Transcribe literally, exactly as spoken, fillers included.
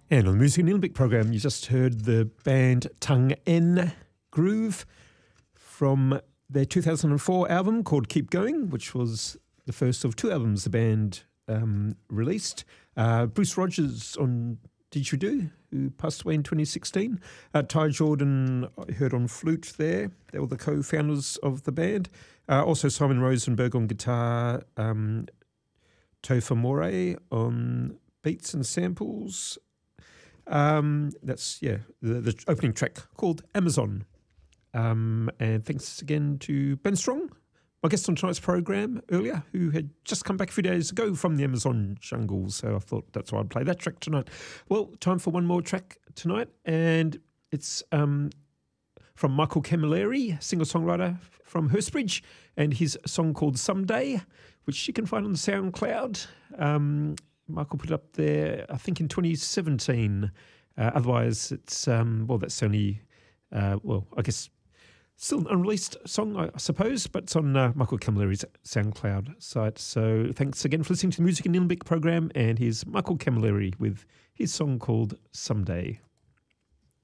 And on the Music in the Olympic program, you just heard the band Tongue N Groove from their two thousand four album called Keep Going, which was the first of two albums the band um, released. Uh, Bruce Rogers on didgeridoo, who passed away in twenty sixteen. Uh, Ty Jordan, I heard on flute there. They were the co-founders of the band. Uh, also Simon Rosenberg on guitar, um, Topher Moray on beats and samples. Um, that's, yeah, the, the opening track called Amazon. Um, and thanks again to Ben Strong, my guest on tonight's program earlier, who had just come back a few days ago from the Amazon jungle. So I thought that's why I'd play that track tonight. Well, time for one more track tonight, and it's um, from Michael Camilleri, singer-songwriter from Hurstbridge, and his song called Someday, which you can find on the SoundCloud. Um, Michael put it up there, I think, in twenty seventeen. Uh, otherwise, it's, um, well, that's only, uh, well, I guess, still an unreleased song, I suppose, but it's on uh, Michael Camilleri's SoundCloud site. So thanks again for listening to the Music in the Olympic program, and here's Michael Camilleri with his song called Someday.